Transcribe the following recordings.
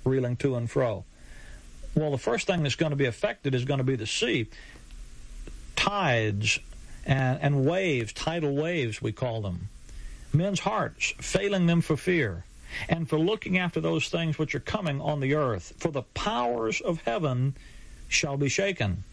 reeling to and fro. Well, the first thing that's going to be affected is going to be the sea. Tides and waves, tidal waves we call them. Men's hearts, failing them for fear, and for looking after those things which are coming on the earth. For the powers of heaven shall be shaken.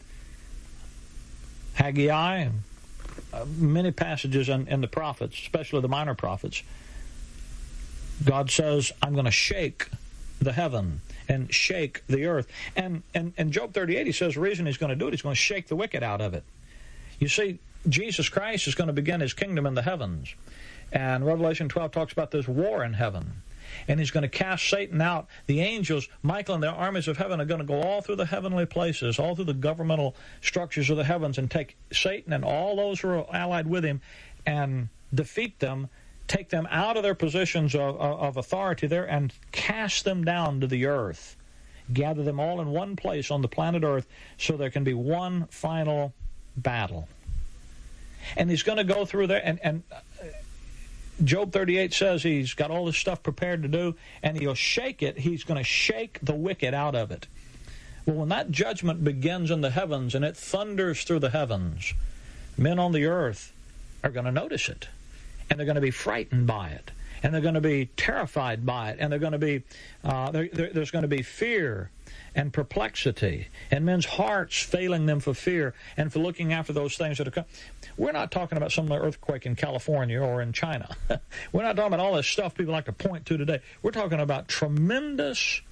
Haggai, many passages in the prophets, especially the minor prophets, God says, I'm going to shake the heaven and shake the earth. And Job 38, he says the reason he's going to do it, he's going to shake the wicked out of it. You see, Jesus Christ is going to begin his kingdom in the heavens. And Revelation 12 talks about this war in heaven. And he's going to cast Satan out. The angels, Michael and the armies of heaven, are going to go all through the heavenly places, all through the governmental structures of the heavens, and take Satan and all those who are allied with him and defeat them, take them out of their positions of authority there, and cast them down to the earth. Gather them all in one place on the planet Earth so there can be one final battle. And he's going to go through there, and Job 38 says he's got all this stuff prepared to do, and he'll shake it. He's going to shake the wicked out of it. Well, when that judgment begins in the heavens and it thunders through the heavens, men on the earth are going to notice it, and they're going to be frightened by it, and they're going to be terrified by it, and they're going to be there's going to be fear and perplexity, and men's hearts failing them for fear and for looking after those things that are coming. We're not talking about some earthquake in California or in China. We're not talking about all this stuff people like to point to today. We're talking about tremendous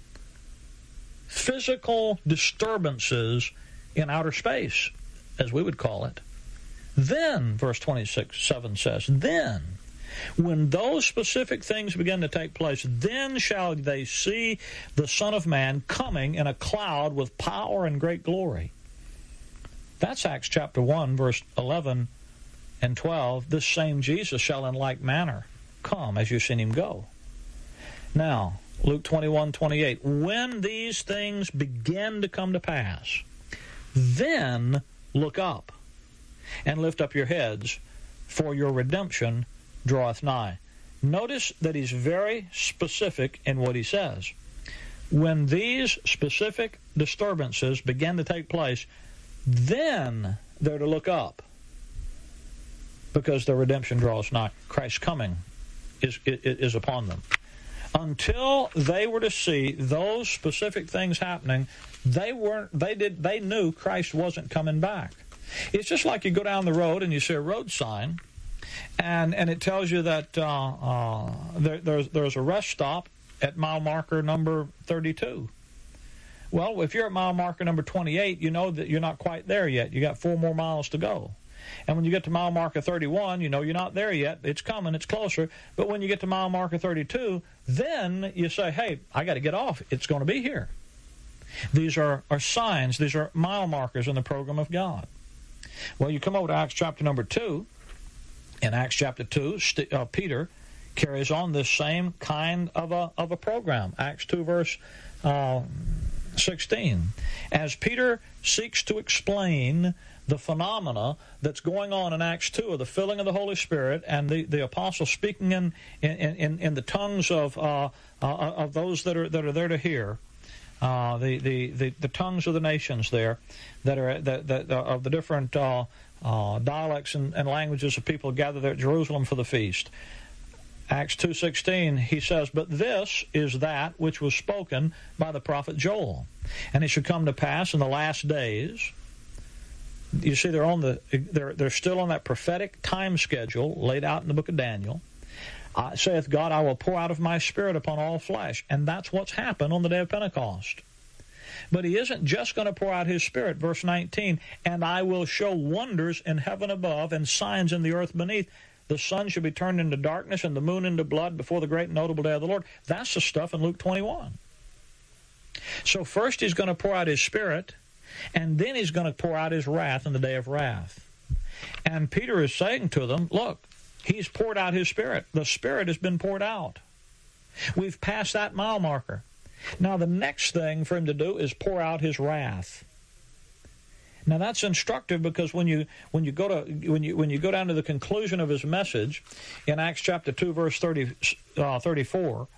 physical disturbances in outer space, as we would call it. Then, verse 26:7 says, then, when those specific things begin to take place, then shall they see the Son of Man coming in a cloud with power and great glory. That's Acts chapter 1, verse 11 and 12. This same Jesus shall in like manner come as you've seen him go. Now, Luke 21:28. When these things begin to come to pass, then look up and lift up your heads, for your redemption draweth nigh. Notice that he's very specific in what he says. When these specific disturbances begin to take place, then they're to look up, because their redemption draws nigh. Christ's coming is upon them. Until they were to see those specific things happening, they knew Christ wasn't coming back. It's just like you go down the road and you see a road sign, and it tells you that there's a rest stop at mile marker number 32. Well, if you're at mile marker number 28, you know that you're not quite there yet. You got 4 more miles to go. And when you get to mile marker 31, you know you're not there yet. It's coming, it's closer. But when you get to mile marker 32, then you say, hey, I got to get off. It's going to be here. These are signs. These are mile markers in the program of God. Well, you come over to Acts chapter number 2. In Acts chapter 2, Peter carries on this same kind of a program. Acts 2, verse 16. As Peter seeks to explain the phenomena that's going on in Acts 2 of the filling of the Holy Spirit and the apostles speaking in the tongues of those that are there to hear, the tongues of the nations there that are of the different dialects and languages of people gathered there at Jerusalem for the feast. Acts 2:16, he says, but this is that which was spoken by the prophet Joel. And it should come to pass in the last days. You see, they're still on that prophetic time schedule laid out in the book of Daniel. Saith God, I will pour out of my Spirit upon all flesh. And that's what's happened on the day of Pentecost. But he isn't just going to pour out his Spirit. Verse 19, and I will show wonders in heaven above and signs in the earth beneath. The sun shall be turned into darkness and the moon into blood before the great and notable day of the Lord. That's the stuff in Luke 21. So first he's going to pour out his Spirit, and then he's going to pour out his wrath in the day of wrath. And Peter is saying to them, look, he's poured out his Spirit. The Spirit has been poured out. We've passed that mile marker. Now the next thing for him to do is pour out his wrath. Now that's instructive, because when you go down to the conclusion of his message in Acts chapter 2 verse 34,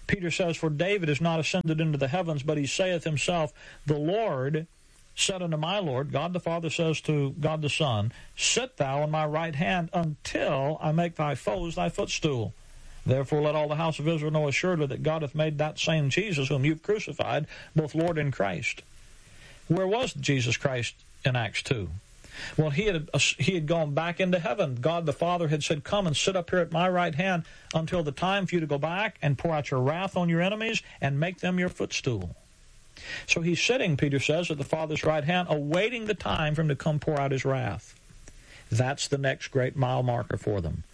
Peter says, "For David is not ascended into the heavens, but he saith himself, the Lord said unto my Lord," God the Father says to God the Son, "Sit thou on my right hand until I make thy foes thy footstool. Therefore let all the house of Israel know assuredly that God hath made that same Jesus whom you've crucified, both Lord and Christ." Where was Jesus Christ in Acts 2? Well, he had gone back into heaven. God the Father had said, "Come and sit up here at my right hand until the time for you to go back and pour out your wrath on your enemies and make them your footstool." So he's sitting, Peter says, at the Father's right hand, awaiting the time for him to come pour out his wrath. That's the next great mile marker for them.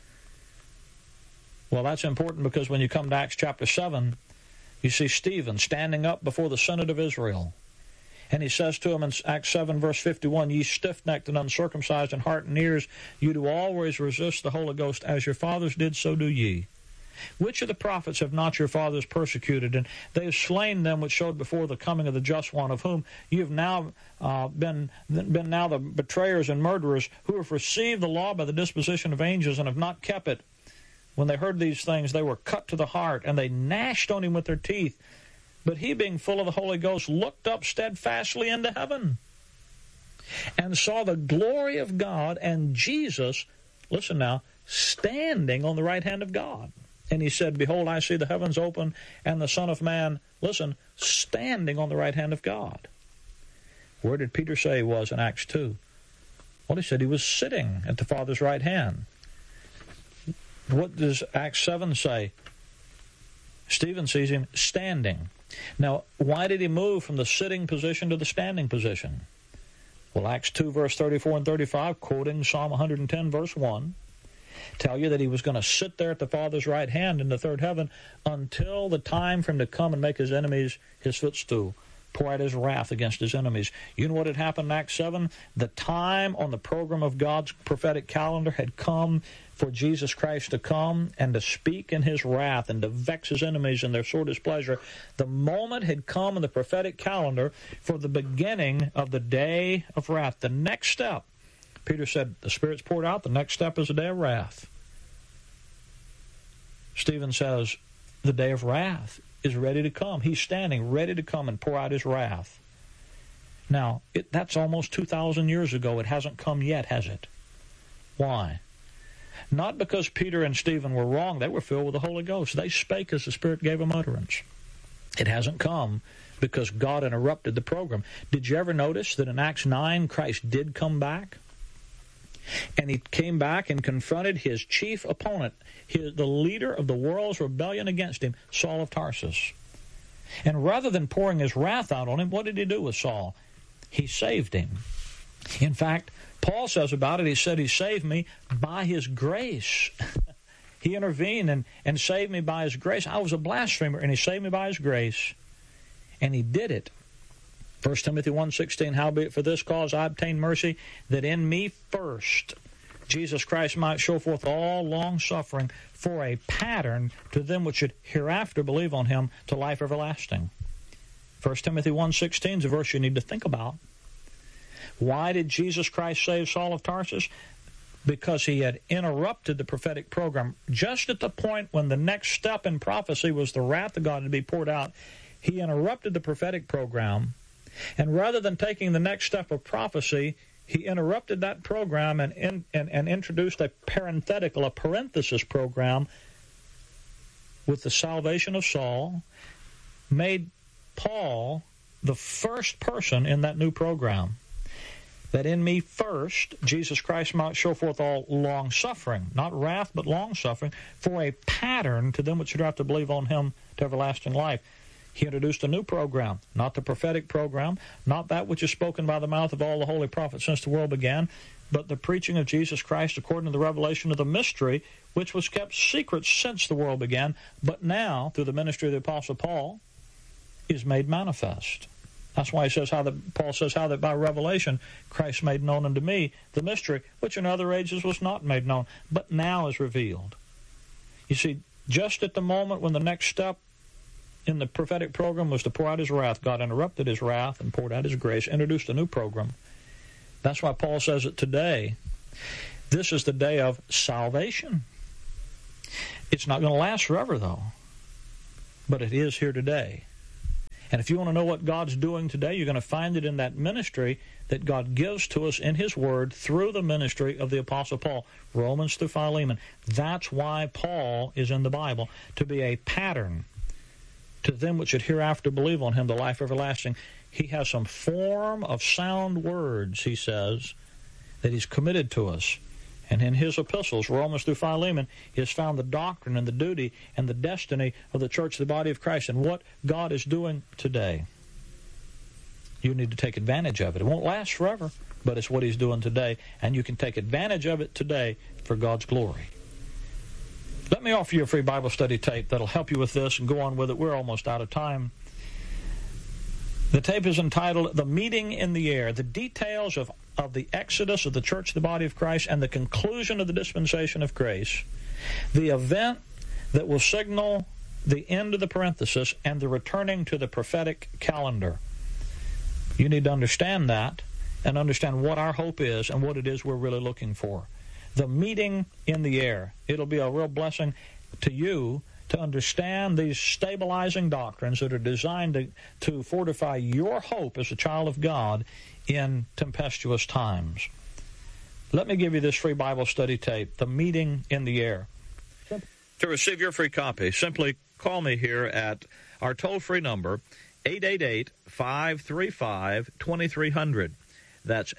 Well, that's important because when you come to Acts chapter 7, you see Stephen standing up before the Senate of Israel. And he says to him in Acts 7, verse 51, "Ye stiff-necked and uncircumcised in heart and ears, you do always resist the Holy Ghost. As your fathers did, so do ye. Which of the prophets have not your fathers persecuted? And they have slain them which showed before the coming of the just one, of whom you have now been now the betrayers and murderers, who have received the law by the disposition of angels and have not kept it." When they heard these things, they were cut to the heart, and they gnashed on him with their teeth. But he, being full of the Holy Ghost, looked up steadfastly into heaven and saw the glory of God and Jesus, listen now, standing on the right hand of God. And he said, "Behold, I see the heavens open, and the Son of Man," listen, "standing on the right hand of God." Where did Peter say he was in Acts 2? Well, he said he was sitting at the Father's right hand. What does Acts 7 say? Stephen sees him standing. Now, why did he move from the sitting position to the standing position? Well, Acts 2, verse 34 and 35, quoting Psalm 110, verse 1, tell you that he was going to sit there at the Father's right hand in the third heaven until the time for him to come and make his enemies his footstool, pour out his wrath against his enemies. You know what had happened in Acts 7? The time on the program of God's prophetic calendar had come for Jesus Christ to come and to speak in his wrath and to vex his enemies in their sore displeasure. The moment had come in the prophetic calendar for the beginning of the day of wrath. The next step, Peter said, the Spirit's poured out. The next step is the day of wrath. Stephen says the day of wrath is ready to come. He's standing ready to come and pour out his wrath. Now, that's almost 2,000 years ago. It hasn't come yet, has it? Why? Not because Peter and Stephen were wrong. They were filled with the Holy Ghost. They spake as the Spirit gave them utterance. It hasn't come because God interrupted the program. Did you ever notice that in Acts 9, Christ did come back? And he came back and confronted his chief opponent, the leader of the world's rebellion against him, Saul of Tarsus. And rather than pouring his wrath out on him, what did he do with Saul? He saved him. In fact, Paul says about it, he said, he saved me by his grace. He intervened and saved me by his grace. I was a blasphemer, and he saved me by his grace. And he did it. 1 Timothy 1:16, "Howbeit for this cause I obtained mercy, that in me first Jesus Christ might show forth all long-suffering for a pattern to them which should hereafter believe on him to life everlasting." 1 Timothy 1:16 is a verse you need to think about. Why did Jesus Christ save Saul of Tarsus? Because he had interrupted the prophetic program. Just at the point when the next step in prophecy was the wrath of God to be poured out, he interrupted the prophetic program. And rather than taking the next step of prophecy, he interrupted that program and introduced a parenthesis program with the salvation of Saul, made Paul the first person in that new program. That in me first, Jesus Christ might show forth all long-suffering, not wrath, but long-suffering, for a pattern to them which should have to believe on him to everlasting life. He introduced a new program, not the prophetic program, not that which is spoken by the mouth of all the holy prophets since the world began, but the preaching of Jesus Christ according to the revelation of the mystery, which was kept secret since the world began, but now, through the ministry of the Apostle Paul, is made manifest. That's why Paul says how that by revelation Christ made known unto me the mystery, which in other ages was not made known, but now is revealed. You see, just at the moment when the next step in the prophetic program was to pour out his wrath, God interrupted his wrath and poured out his grace, introduced a new program. That's why Paul says it today. This is the day of salvation. It's not going to last forever, though. but it is here today. And if you want to know what God's doing today, you're going to find it in that ministry that God gives to us in His Word through the ministry of the Apostle Paul, Romans through Philemon. That's why Paul is in the Bible, to be a pattern to them which should hereafter believe on Him, the life everlasting. He has some form of sound words, he says, that He's committed to us. And in his epistles, Romans through Philemon, is found the doctrine and the duty and the destiny of the church, the body of Christ, and what God is doing today. You need to take advantage of it. It won't last forever, but it's what He's doing today, and you can take advantage of it today for God's glory. Let me offer you a free Bible study tape that'll help you with this and go on with it. We're almost out of time. The tape is entitled The Meeting in the Air, the details of the exodus of the church, the body of Christ, and the conclusion of the dispensation of grace, the event that will signal the end of the parenthesis and the returning to the prophetic calendar. You need to understand that and understand what our hope is and what it is we're really looking for. The meeting in the air. It'll be a real blessing to you to understand these stabilizing doctrines that are designed to fortify your hope as a child of God in tempestuous times. Let me give you this free Bible study tape, The Meeting in the Air. To receive your free copy, simply call me here at our toll-free number, 888-535-2300. That's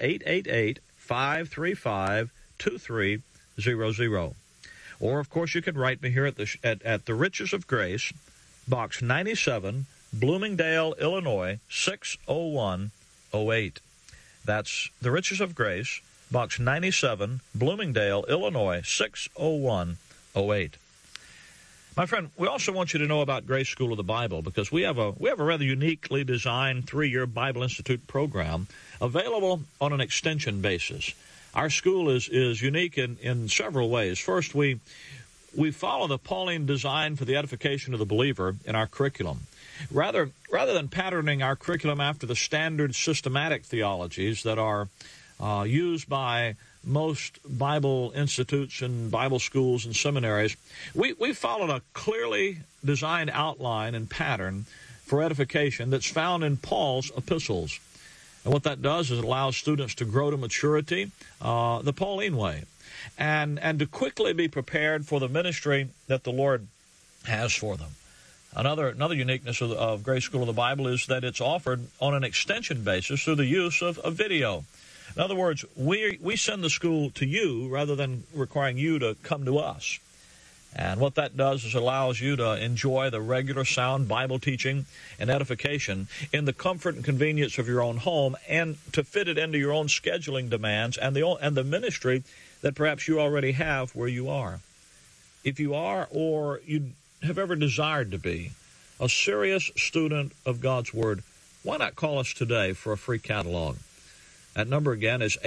888-535-2300. Or, of course, you can write me here at the Riches of Grace, Box 97, Bloomingdale, Illinois, 60108. That's the Riches of Grace, Box 97, Bloomingdale, Illinois, 60108. My friend, we also want you to know about Grace School of the Bible, because we have a rather uniquely designed 3-year Bible Institute program available on an extension basis. Our school is unique in several ways. First, we follow the Pauline design for the edification of the believer in our curriculum. Rather than patterning our curriculum after the standard systematic theologies that are used by most Bible institutes and Bible schools and seminaries, we followed a clearly designed outline and pattern for edification that's found in Paul's epistles. And what that does is it allows students to grow to maturity the Pauline way and to quickly be prepared for the ministry that the Lord has for them. Another uniqueness of Grace School of the Bible is that it's offered on an extension basis through the use of video. In other words, we send the school to you rather than requiring you to come to us. And what that does is allows you to enjoy the regular sound Bible teaching and edification in the comfort and convenience of your own home, and to fit it into your own scheduling demands and the ministry that perhaps you already have where you are. If you are, or you have ever desired to be, a serious student of God's Word, why not call us today for a free catalog? That number again is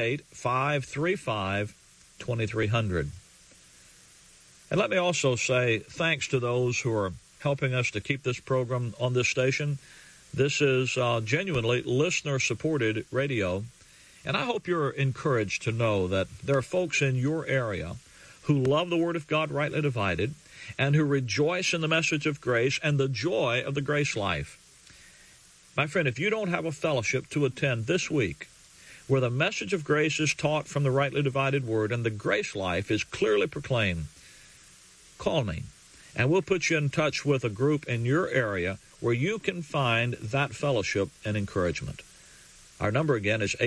888-535-2300. And let me also say thanks to those who are helping us to keep this program on this station. This is genuinely listener-supported radio, and I hope you're encouraged to know that there are folks in your area who love the Word of God rightly divided and who rejoice in the message of grace and the joy of the grace life. My friend, if you don't have a fellowship to attend this week where the message of grace is taught from the rightly divided Word and the grace life is clearly proclaimed, call me, and we'll put you in touch with a group in your area where you can find that fellowship and encouragement. Our number again is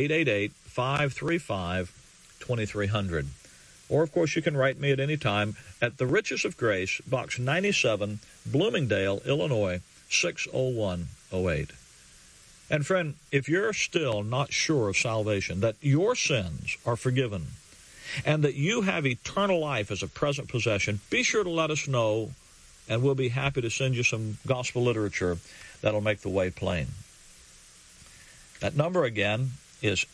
888-535-2300. Or, of course, you can write me at any time at the Riches of Grace, Box 97, Bloomingdale, Illinois, 60108. And, friend, if you're still not sure of salvation, that your sins are forgiven, and that you have eternal life as a present possession, be sure to let us know, and we'll be happy to send you some gospel literature that'll make the way plain. That number again is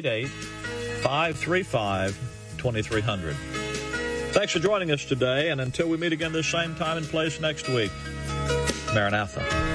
888-535-2300. Thanks for joining us today, and until we meet again this same time and place next week, Maranatha.